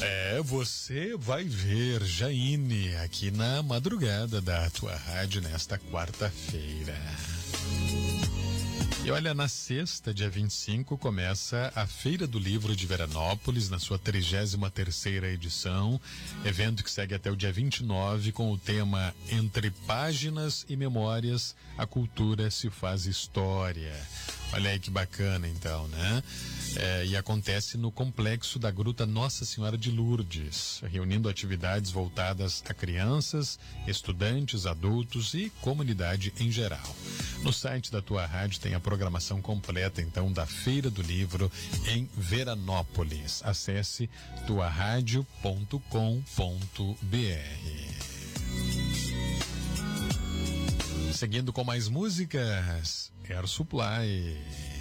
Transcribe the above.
Você vai ver Jaine aqui na madrugada da tua rádio nesta quarta-feira. E olha, na sexta, dia 25, começa a Feira do Livro de Veranópolis, na sua 33ª edição, evento que segue até o dia 29 com o tema Entre Páginas e Memórias, a cultura se faz história. Olha aí que bacana então, né? E acontece no complexo da Gruta Nossa Senhora de Lourdes, reunindo atividades voltadas a crianças, estudantes, adultos e comunidade em geral. No site da tua rádio tem a programação completa então da Feira do Livro em Veranópolis. Acesse tuaradio.com.br. Seguindo com mais músicas, Air Supply.